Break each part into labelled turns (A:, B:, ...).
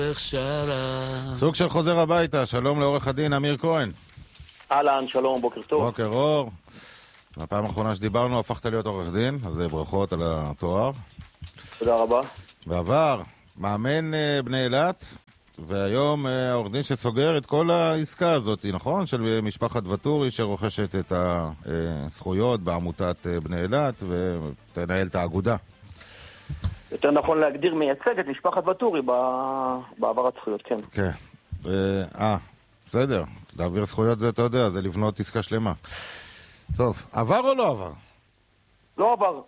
A: סוג של חוזר הביתה, שלום לעורך הדין אמיר כהן.
B: אהלן, שלום, בוקר טוב.
A: בוקר אור. בפעם האחרונה שדיברנו הפכת להיות עורך דין, אז ברכות על התואר.
B: תודה רבה.
A: בעבר, מאמן בני אילת, והיום העורך דין שסוגר את כל העסקה הזאת, נכון? של משפחת וטורי שרוכשת את הזכויות בעמותת בני אילת ותנהל את האגודה.
B: יותר נכון להגדיר מייצג את משפחת וטורי בעברת זכויות, כן.
A: כן. בסדר. להעביר זכויות זה, אתה יודע, זה לבנות עסקה שלמה. טוב, עבר או לא עבר?
B: לא עבר.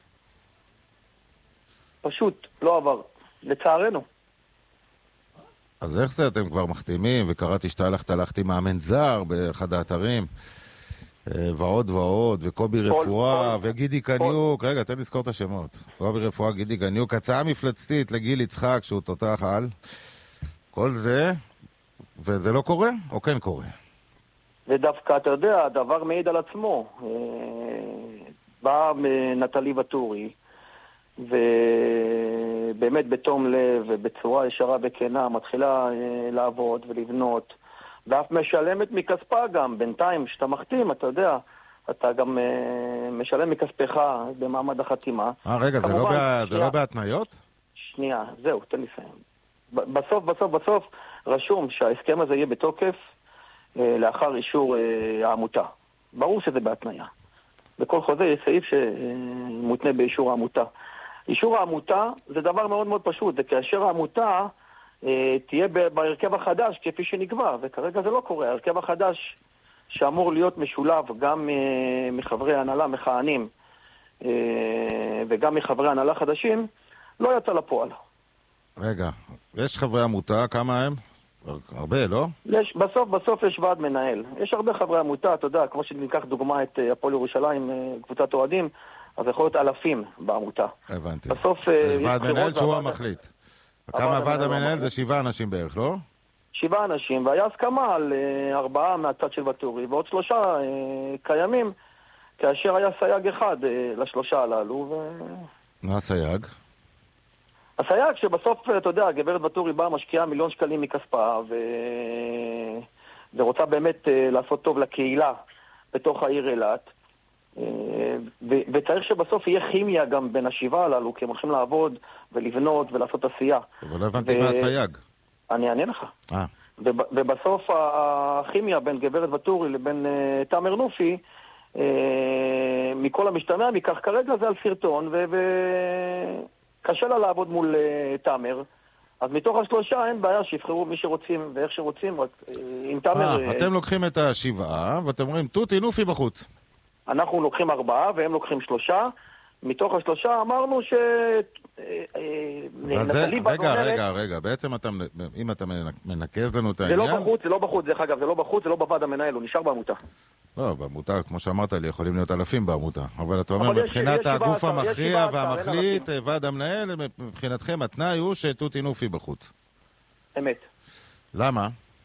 B: פשוט, לא עבר. לצערנו.
A: אז איך זה אתם כבר מחתימים, וקראתי שאתה הלכת עם מאמן זר באחד האתרים, ועוד ועוד, וקובי רפואה, וגידי קניוק, רגע, תן לזכור את השמות. קובי רפואה, גידי קניוק, הצעה מפלצתית לגיל יצחק, שהוא תותח על. כל זה, וזה לא קורה, או כן קורה?
B: ודווקא, אתה יודע, הדבר מעיד על עצמו. בא נטלי וטורי, ובאמת בתום לב ובצורה ישרה וכנה מתחילה לעבוד ולבנות, ואף משלמת מכספה גם. בינתיים שאתה מחתים, אתה יודע, אתה גם משלם מכספך במעמד החתימה.
A: רגע, זה לא בהתניות?
B: שנייה, זהו, תן לי לסיים. בסוף רשום שההסכם הזה יהיה בתוקף לאחר אישור העמותה. ברור שזה בהתניה. בכל חוזה יש סעיף שמותנה באישור העמותה. אישור העמותה זה דבר מאוד מאוד פשוט, זה כאשר העמותה תהיה בהרכב החדש כפי שנקבע, וכרגע זה לא קורה. ההרכב החדש שאמור להיות משולב גם מחברי הנהלה מכהנים וגם מחברי הנהלה חדשים, לא יצא לפועל.
A: רגע, יש חברי עמותה, כמה הם? הרבה, לא?
B: בסוף יש ועד מנהל. יש הרבה חברי עמותה, אתה יודע, כמו שניקח דוגמה את הפועל ירושלים, קבוצת אוהדים, אז יכול להיות אלפים בעמותה.
A: הבנתי.
B: בסוף
A: יש ועד מנהל שהוא המחליט. כמה ועד המנהל? זה 7 אנשים בערך, לא?
B: 7 אנשים, והיה הסכמה על 4 מהצד של וטורי, ועוד 3 קיימים, כאשר היה סייג אחד ל3 הללו.
A: מה הסייג?
B: הסייג שבסוף, אתה יודע, גברת וטורי באה משקיעה 1,000,000 שקלים מכספה, ורוצה באמת לעשות טוב לקהילה בתוך העיר אילת, וצריך שבסוף יהיה כימיה גם בין השבעה הללו, כי הם הולכים לעבוד ולבנות ולעשות עשייה.
A: אבל לא הבנתי מה הסייג.
B: אני אענה לך. ובסוף הכימיה בין גברת וטורי לבין תאמר נופי, מכל המשתמע מכך כרגע זה על סרטון, וקשה לה לעבוד מול תאמר. אז מתוך 3 אין בעיה שיבחרו מי שרוצים ואיך שרוצים, רק עם תאמר...
A: אתם לוקחים את 7 ואתם אומרים, תותי נופי בחוץ.
B: אנחנו לוקחים 4 והם לוקחים 3. מתוך 3 אמרנו ש...
A: רגע, בעצם אם אתה מנקז לנו את העניין...
B: זה לא בחוץ, דרך אגב, זה לא בחוץ, זה לא בוועד המנהל, הוא נשאר בעמותה.
A: לא, בעמותה, כמו שאמרת לי, יכולים להיות אלפים בעמותה. אבל אתה אומר, מבחינת הגוף המכריע והמחליט, ועד המנהל, מבחינתכם התנאי הוא שתותי נופי בחוץ.
B: אמת.
A: למה?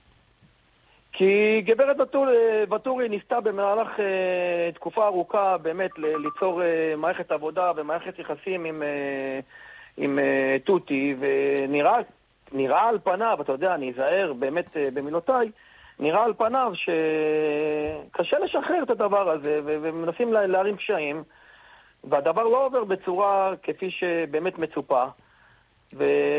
B: כי גברת וטורי ניסתה במהלך תקופה ארוכה באמת ליצור מערכת עבודה ומערכת יחסים עם תותי, ונראה על פניו, אתה יודע, אני אזהר באמת במילותיי, נראה על פניו שקשה לשחרר את הדבר הזה, ומנסים להרים קשיים, והדבר לא עובר בצורה כפי שבאמת מצופה.
A: אז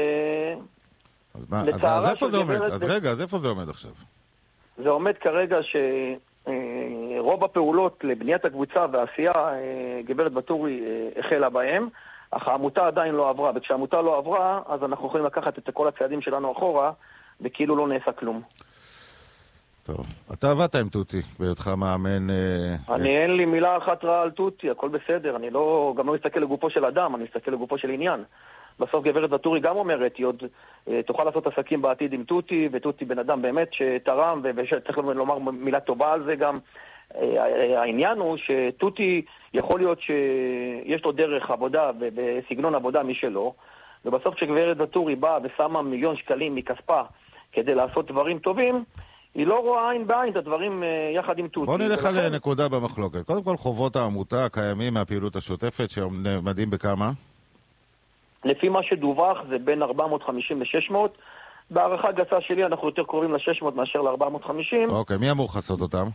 A: איפה זה עומד? אז איפה זה עומד עכשיו?
B: זה עומד כרגע שרוב הפעולות לבניית הקבוצה והעשייה גברת וטורי החלה בהם, אך העמותה עדיין לא עברה, וכשהעמותה לא עברה, אז אנחנו יכולים לקחת את כל הצעדים שלנו אחורה, וכאילו לא נעשה כלום.
A: טוב, אתה עבדת עם תותי, בהיותך מאמן...
B: אין לי מילה אחת רעה על תותי, הכל בסדר, אני גם לא מסתכל לגופו של אדם, אני מסתכל לגופו של עניין. בסוף גברת וטורי גם אומרת, היא עוד תוכל לעשות עסקים בעתיד עם תותי, ותותי בן אדם באמת שתרם, וצריך לומר מילה טובה על זה גם. העניין הוא שתותי יכול להיות שיש לו דרך עבודה וסגנון עבודה משלו, ובסוף כשגברת וטורי באה ושמה 1,000,000 שקלים מכספה כדי לעשות דברים טובים, היא לא רואה עין בעין את הדברים יחד עם תותי.
A: בוא נלך על נקודה במחלוקת. קודם כל חובות העמותה הקיימים מהפעילות השוטפת שעומדים בכמה?
B: לפי מה שדווח זה בין 450 ל-600, בהערכה גסה שלי אנחנו יותר קרובים ל-600 מאשר ל-450.
A: אוקיי, מי אמור לחסות אותם?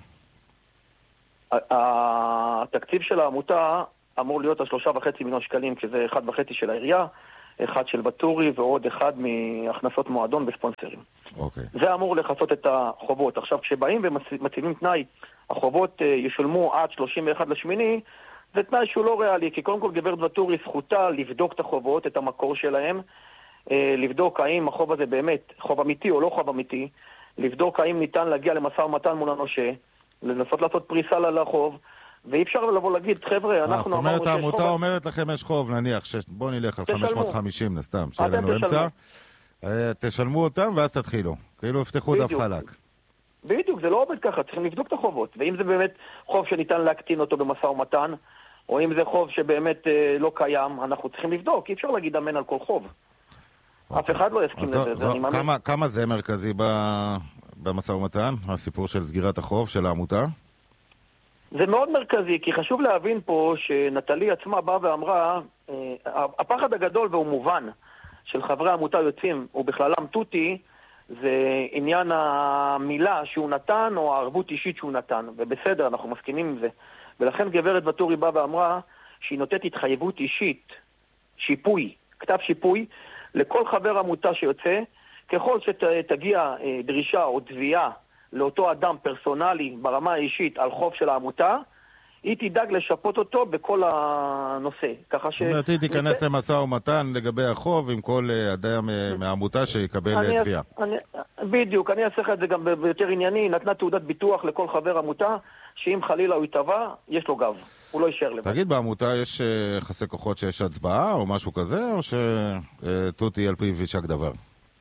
B: התקציב של העמותה אמור להיות 3.5 מיליון שקלים, כי זה 1.5 של העירייה, 1 של בטורי ועוד 1 מהכנסות מועדון בספונסרים.
A: אוקיי.
B: זה אמור לחסות את החובות. עכשיו, כשבאים ומציבים תנאי, החובות ישולמו עד 31/8, זה תנאי שהוא לא ריאלי, כי קודם כל גברת בטורי זכותה לבדוק את החובות, את המקור שלהם, לבדוק האם החוב הזה באמת חוב אמיתי או לא חוב אמיתי, לבדוק האם ניתן להגיע למשא ומתן מול הנושה, לנסות לעשות פריסה לחוב, ואי אפשר לבוא להגיד, חבר'ה, אנחנו...
A: זאת אומרת, העמותה אומרת לכם יש חוב, נניח, בואו נלך על 550 נסתם, שיהיה לנו אמצע, תשלמו אותם ואז תתחילו, כאילו יפתחו דף חלק.
B: בדיוק, זה לא עובד ככה, צריכים לבדוק את החובות, ואם זה באמת חוב שניתן להקטין אותו במשא ומתן, או אם זה חוב שבאמת לא קיים, אנחנו צריכים לבדוק, אי אפשר להגיד אמן על כל חוב. אף אחד לא יסכים לזה.
A: כמה זה מרכזי במשא ומתן, הסיפור של סגירת החוב של העמותה?
B: זה מאוד מרכזי, כי חשוב להבין פה שנטלי עצמה באה ואמרה, הפחד הגדול והוא מובן של חברי העמותה יוצאים, ובכללם תותי, זה עניין המילה שהוא נתן או הערבות אישית שהוא נתן, ובסדר, אנחנו מסכימים עם זה. ולכן גברת בטורי באה ואמרה שהיא נותנת התחייבות אישית, שיפוי, כתב שיפוי, לכל חבר עמותה שיוצא, ככל שתגיע דרישה או תביעה לאותו אדם פרסונלי ברמה האישית על חוב של העמותה, היא תדאג לשפות אותו בכל הנושא. ככה
A: זאת אומרת, היא תיכנס למשא ומתן לגבי החוב עם כל אדם מהעמותה שיקבל תביעה.
B: בדיוק, אני אעשה לך את זה גם ביותר ענייני, נתנה תעודת ביטוח לכל חבר עמותה, שאם חלילה הוא יתבע, יש לו גב, הוא לא יישאר לבד.
A: תגיד, בעמותה יש יחסי כוחות שיש הצבעה או משהו כזה, או שתותי על פיו יישק דבר?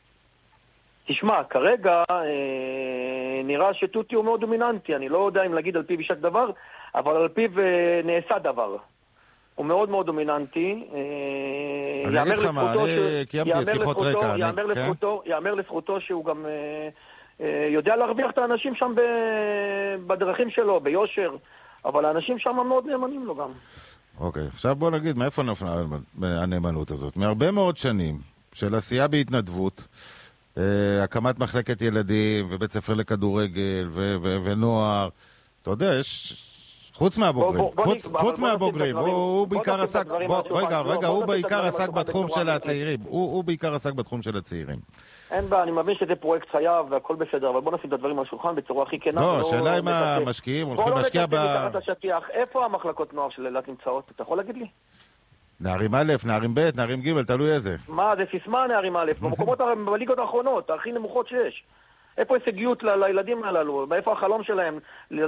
B: תשמע, כרגע נראה שתותי הוא מאוד דומיננטי, אני לא יודע אם להגיד על פיו יישק דבר, אבל על פיו נעשה דבר. הוא מאוד מאוד דומיננטי.
A: אני אגיד לך מה, אני קיימתי שיחות רקע.
B: יאמר לזכותו שהוא גם יודע להרוויח את האנשים שם בדרכים שלו, ביושר, אבל האנשים שם מאוד נאמנים לו גם.
A: אוקיי, עכשיו בוא נגיד, מאיפה נפנה הנאמנות הזאת? מהרבה מאוד שנים של עשייה בהתנדבות, הקמת מחלקת ילדים ובית ספר לכדורגל ונוער, אתה יודע, יש... חוץ מהבוגרים, הוא בעיקר עסק, הוא בעיקר עסק בתחום של הצעירים, הוא בעיקר עסק בתחום של הצעירים.
B: אין בה, אני מבין שזה פרויקט חייו והכל בסדר, אבל בוא נשים את הדברים על השולחן בצורה הכי כנה.
A: לא, השאלה אם המשקיעים הולכים להשקיע ב...
B: איפה המחלקות נוער של אילת נמצאות? אתה יכול להגיד לי?
A: נערים א', נערים ב', נערים ג', תלוי איזה.
B: מה, זה סיסמה נערים א', במקומות בליגות האחרונות, הכי נמוכות שיש. איפה הישגיות לילדים הללו? מאיפה החלום שלהם?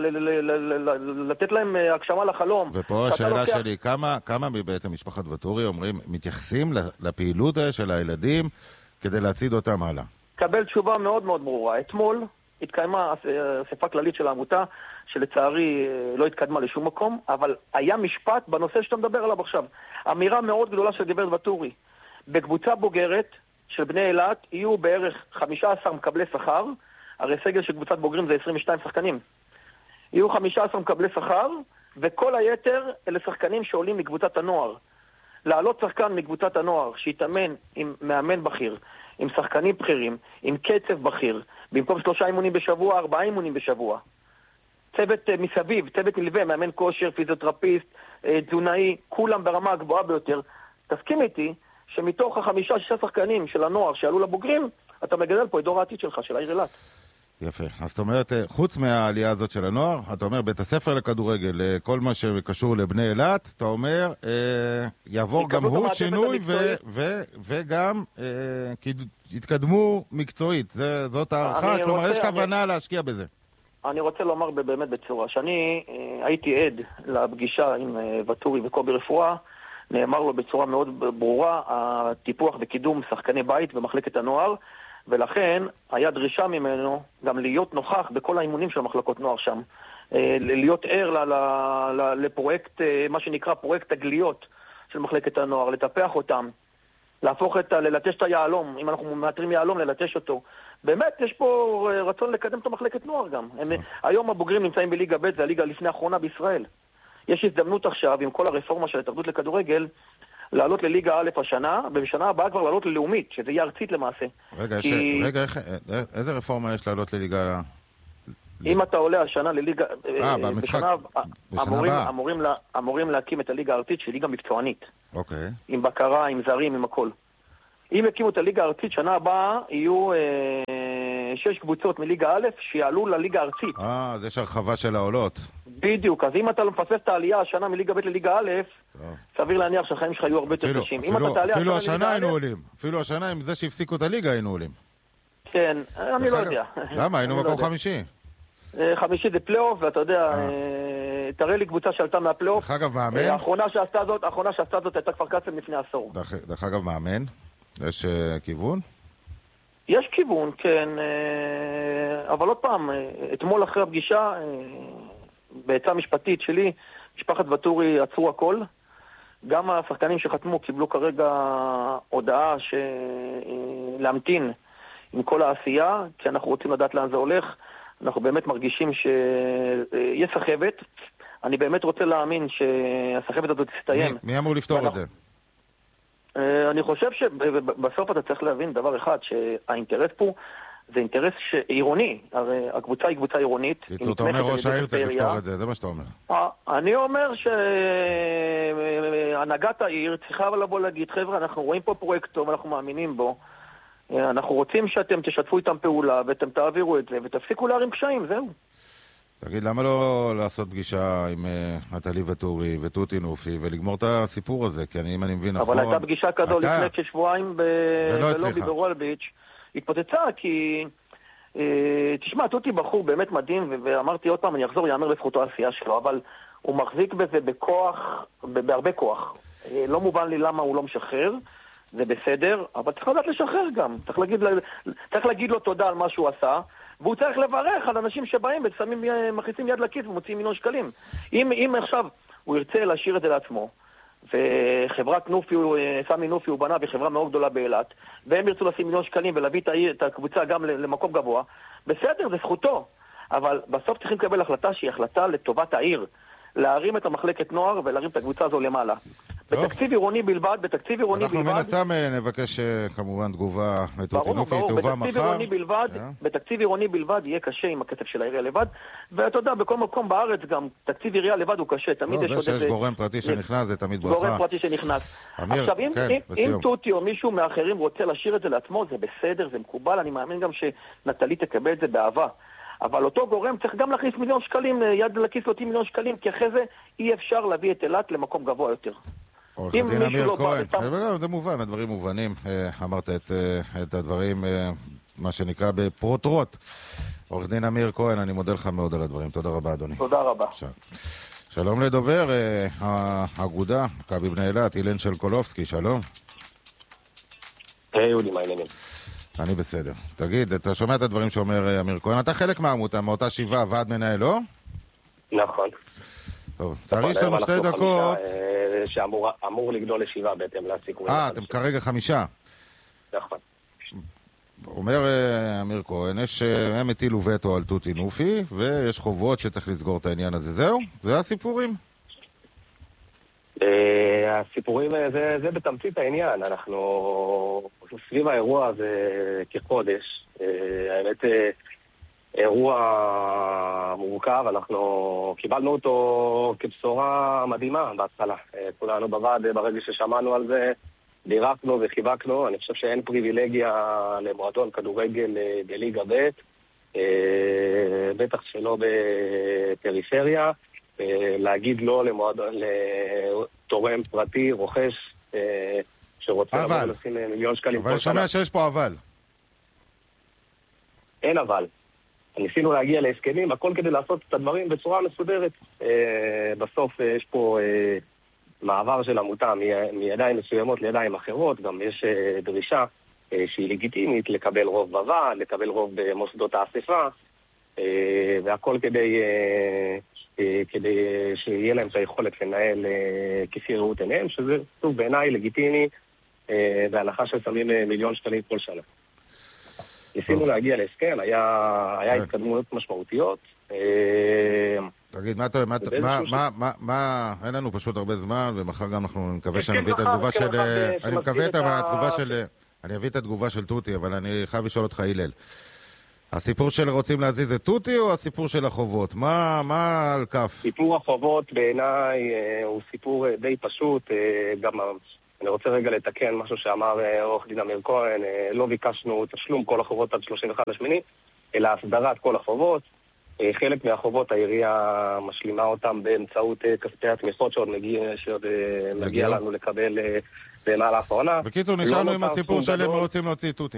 B: לתת להם הגשמה לחלום.
A: ופה השאלה שלי, כמה בעצם משפחת בטורי אומרים, מתייחסים לפעילות של הילדים כדי להציד אותם הלאה?
B: קבל תשובה מאוד מאוד ברורה. אתמול התקיימה אספה כללית של העמותה, שלצערי לא התקדמה לשום מקום, אבל היה משפט בנושא שאתה מדבר עליו עכשיו. אמירה מאוד גדולה של גברת בטורי. בקבוצה בוגרת של בני אילת יהיו בערך 15 מקבלי שכר, הרי סגל של קבוצת בוגרים זה 22 שחקנים. יהיו 15 מקבלי שכר, וכל היתר אלה שחקנים שעולים מקבוצת הנוער. לעלות שחקן מקבוצת הנוער שיתאמן עם מאמן בכיר, עם שחקנים בכירים, עם קצב בכיר, במקום 3 אימונים בשבוע, 4 אימונים בשבוע. צוות מסביב, צוות נלווה, מאמן כושר, פיזיותרפיסט, תזונאי, כולם ברמה הגבוהה ביותר. תסכים איתי שמתוך 5-6 שחקנים של הנוער שעלו לבוגרים, אתה מגדל פה את דור העתיד שלך, של העיר אילת.
A: יפה. אז זאת אומרת, חוץ מהעלייה הזאת של הנוער, אתה אומר, בית הספר לכדורגל, כל מה שקשור לבני אילת, אתה אומר, יעבור גם הוא שינוי וגם יתקדמו מקצועית. זאת הערכה, כלומר, יש כוונה להשקיע בזה.
B: אני רוצה לומר באמת בצורה, שאני הייתי עד לפגישה עם בטורי וקובי רפואה, נאמר לו בצורה מאוד ברורה, הטיפוח וקידום שחקני בית במחלקת הנוער, ולכן היה דרישה ממנו גם להיות נוכח בכל האימונים של מחלקות נוער שם. להיות ער לפרויקט, מה שנקרא פרויקט הגליות של מחלקת הנוער, לטפח אותם, ללטש את היעלום, אם אנחנו מאתרים יעלום, ללטש אותו. באמת, יש פה רצון לקדם את המחלקת נוער גם. היום הבוגרים נמצאים בליגה ב', זה הליגה לפני האחרונה בישראל. יש הזדמנות עכשיו, עם כל הרפורמה של התאחדות לכדורגל, לעלות לליגה א' השנה, ובשנה הבאה כבר לעלות ללאומית, שזה יהיה ארצית למעשה.
A: רגע, איזה רפורמה יש לעלות לליגה?
B: אם אתה עולה השנה לליגה...
A: במשחק...
B: אמורים להקים את הליגה הארצית, שהיא ליגה מקצוענית.
A: אוקיי.
B: עם בקרה, עם זרים, עם הכל. אם יקימו את הליגה הארצית, שנה הבאה יהיו 6 קבוצות מליגה א' שיעלו לליגה הארצית.
A: אז יש הרחבה של העולות.
B: בדיוק, אז אם אתה לא מפספס את העלייה השנה מליגה ב' לליגה א', סביר להניח שהחיים שלך יהיו הרבה יותר קשים.
A: אפילו השנה היינו עולים. אפילו השנה עם זה שהפסיקו את הליגה היינו עולים.
B: כן, אני לא יודע.
A: למה? היינו מקום חמישי.
B: חמישי זה פלייאוף, ואתה יודע, תראה לי קבוצה שעלתה מהפלייאוף.
A: דרך אגב, מאמן?
B: האחרונה שעשתה זאת הייתה כפר קאסם לפני עשור.
A: דרך אגב, מאמן? יש כיוון?
B: יש כיוון, כן, אבל עוד פעם, אתמול אחרי הפגישה, בעצה משפטית שלי, משפחת וטורי עצרו הכל. גם השחקנים שחתמו קיבלו כרגע הודעה להמתין עם כל העשייה, כי אנחנו רוצים לדעת לאן זה הולך. אנחנו באמת מרגישים שיש סחבת. אני באמת רוצה להאמין שהסחבת הזאת תסתיים.
A: מי אמור לפתור את זה?
B: אני חושב שבסוף אתה צריך להבין דבר אחד, שהאינטרס פה זה אינטרס עירוני. הרי הקבוצה היא קבוצה עירונית.
A: אתה אומר ראש העיר צריך לפתור את זה, זה מה שאתה אומר.
B: אני אומר שהנהגת העיר צריכה לבוא להגיד, חבר'ה, אנחנו רואים פה פרויקט טוב, אנחנו מאמינים בו. אנחנו רוצים שאתם תשתפו איתם פעולה, ואתם תעבירו את זה, ותפסיקו להרים קשיים, זהו.
A: תגיד, למה לא לעשות פגישה עם נטלי וטורי וטוטי נופי, ולגמור את הסיפור הזה? כי אם אני מבין נכון...
B: אבל הייתה פגישה כזו לפני כשבועיים בלובי ברול ביץ', התפוצצה, כי... תשמע, טוטי בחור באמת מדהים, ואמרתי עוד פעם, אני אחזור, יאמר לזכותו העשייה שלו, אבל הוא מחזיק בזה בכוח, בהרבה כוח. לא מובן לי למה הוא לא משחרר, זה בסדר, אבל צריך לדעת לשחרר גם. צריך להגיד לו תודה על מה שהוא עשה, והוא צריך לברך על אנשים שבאים ומכניסים יד לכיס ומוציאים מיליון שקלים. אם עכשיו הוא ירצה להשאיר את זה לעצמו, וחברת נופי, סמי נופי הוא בנה בחברה מאוד גדולה באילת, והם ירצו לשים מיליון שקלים ולהביא את הקבוצה גם למקום גבוה, בסדר, זה זכותו. אבל בסוף צריכים לקבל החלטה שהיא החלטה לטובת העיר. להרים את המחלקת נוער ולהרים את הקבוצה הזו למעלה. בתקציב עירוני בלבד,
A: אנחנו מן הסתם נבקש כמובן תגובה לטוטי נופי, תגובה מחר.
B: בתקציב עירוני בלבד יהיה קשה עם הכסף של העירייה לבד, ואתה יודע, בכל מקום בארץ גם תקציב עירייה לבד הוא קשה, תמיד יש עוד איזה...
A: זה שיש גורם פרטי שנכנס, זה תמיד ברכה.
B: גורם פרטי שנכנס. עכשיו, אם טוטי או מישהו מאחרים רוצה להשאיר את זה לעצמו, זה בסדר, זה מקובל, אני מאמין גם שנטלי תקבל את זה באהבה. אבל אותו גורם צריך גם להכניס מיליון שקלים, יד לכיס להוציא מיליון שקלים, כי אחרי זה אי אפשר להביא את אילת למקום גבוה יותר.
A: עורך הדין אמיר כהן, זה מובן, הדברים מובנים, אמרת את הדברים, מה שנקרא בפרוטרוט. עורך דין אמיר כהן, אני מודה לך מאוד על הדברים, תודה רבה אדוני.
B: תודה רבה.
A: שלום לדובר, האגודה, מכבי בני אילת, אילן שלקולובסקי, שלום.
C: היי אודי, מה העניינים?
A: אני בסדר. תגיד, אתה שומע את הדברים שאומר אמיר כהן, אתה חלק מהעמותה, מאותה שבעה, ועד מנהל, לא?
C: נכון.
A: טוב, צריך לנו 2 דקות.
C: שאמור לגדול ל7 בהתאם לסיכומים.
A: אתם כרגע 5.
C: נכון.
A: אומר אמיר כהן, הם הטילו וטו על טוטי נופי, ויש חובות שצריך לסגור את העניין הזה. זהו? זה הסיפורים?
C: הסיפורים זה בתמצית העניין. אנחנו סביב האירוע הזה כחודש. האמת, אירוע מורכב, אנחנו קיבלנו אותו כבשורה מדהימה בהתחלה. כולנו בוועד, ברגע ששמענו על זה, בירכנו וחיבקנו. אני חושב שאין פריבילגיה למועדון כדורגל בליגה ב', בטח שלא בפריפריה. להגיד לא לתורם פרטי, רוכש, שרוצה לבוא לשים מיליון שקלים.
A: אבל אני שומע שיש פה אבל.
C: אין אבל. ניסינו להגיע להסכמים, הכל כדי לעשות את הדברים בצורה מסודרת. בסוף יש פה מעבר של עמותה מידיים מסוימות לידיים אחרות, גם יש דרישה שהיא לגיטימית לקבל רוב בוועד, לקבל רוב במוסדות האספה, והכל כדי שיהיה להם את היכולת לנהל כפי ראות עיניהם, שזה סוג בעיניי לגיטימי, בהנחה ששמים מיליון שקלים כל שנה. ניסינו להגיע להסכם, היה התקדמויות משמעותיות.
A: תגיד, מה, אין לנו פשוט הרבה זמן, ומחר גם אנחנו נקווה שאני אביא את התגובה של... אני אביא את התגובה של תותי, אבל אני חייב לשאול אותך, הלל. הסיפור של רוצים להזיז את תותי או הסיפור של החובות? מה על כף?
C: סיפור החובות בעיניי הוא סיפור די פשוט. גם אני רוצה רגע לתקן משהו שאמר עורך דין אמיר כהן. לא ביקשנו תשלום כל החובות עד 31/8, אלא הסדרת כל החובות. חלק מהחובות העירייה משלימה אותם באמצעות כספי התמיכות שעוד מגיע לנו לקבל במהלך העונה.
A: בקיצור, נשארנו עם הסיפור שלהם רוצים להוציא תותי.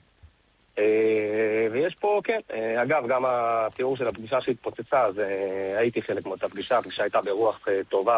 C: ויש פה, כן, אגב, גם התיאור של הפגישה שהתפוצצה, אז הייתי חלק מאותה פגישה, הפגישה הייתה ברוח טובה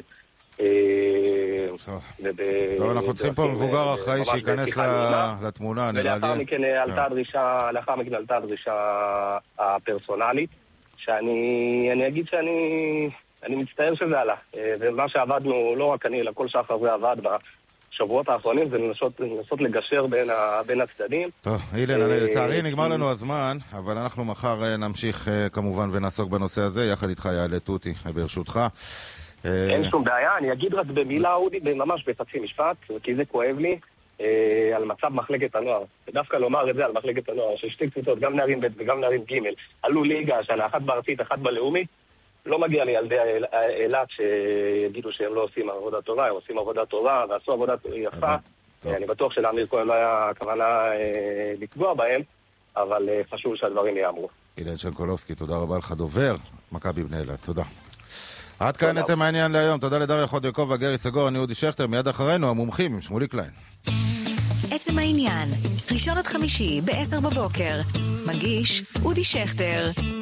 A: טוב, אנחנו צריכים פה מבוגר אחראי שייכנס לתמונה.
C: ולאחר מכן עלתה הדרישה הפרסונלית, שאני אגיד שאני מצטער שזה עלה, ומה שעבדנו, לא רק אני, אלא כל שאר חברי הוועד בשבועות האחרונים, זה לנסות לגשר בין הצדדים.
A: טוב, אילן, לצערי נגמר לנו הזמן, אבל אנחנו מחר נמשיך כמובן ונעסוק בנושא הזה, יחד איתך יעלה תותי, ברשותך.
C: אין שום בעיה, אני אגיד רק במילה, אודי, ממש בחצי משפט, כי זה כואב לי, על מצב מחלקת הנוער. ודווקא לומר את זה על מחלקת הנוער, ששתי קבוצות, גם נערים ב' וגם נערים ג', עלו ליגה השנה, אחת בארצית, אחת בלאומית, לא מגיע לילדי אילת שיגידו שהם לא עושים עבודה טובה, הם עושים עבודה טובה ועשו עבודה יפה. אני בטוח שלאמיר כהן לא היה כוונה לפגוע בהם, אבל חשוב שהדברים יאמרו.
A: אילן שנקולובסקי, תודה רבה לך, דובר מכבי בני אילת, תודה. עד כאן עצם העניין להיום. תודה לדריה חודיקוב וגרי סגור, אני אודי שכטר. מיד אחרינו המומחים עם שמולי קליין.
D: עצם העניין, ראשון עד חמישי ב-10 בבוקר. מגיש אודי שכטר.